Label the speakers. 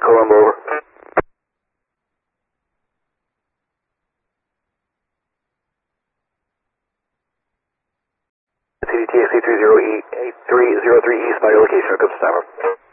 Speaker 1: Colombo, over. CDTXC 30E 8303 East by your location, good time.